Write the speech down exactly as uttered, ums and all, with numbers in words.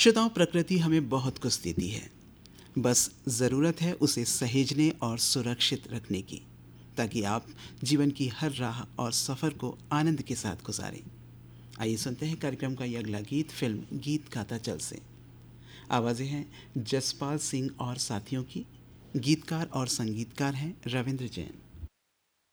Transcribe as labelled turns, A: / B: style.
A: श्रोताओं, प्रकृति हमें बहुत कुछ देती है, बस ज़रूरत है उसे सहेजने और सुरक्षित रखने की, ताकि आप जीवन की हर राह और सफ़र को आनंद के साथ गुजारें। आइए सुनते हैं कार्यक्रम का ये अगला गीत फिल्म गीत गाता चल से। आवाज़ें हैं जसपाल सिंह और साथियों की, गीतकार और संगीतकार हैं रविंद्र जैन।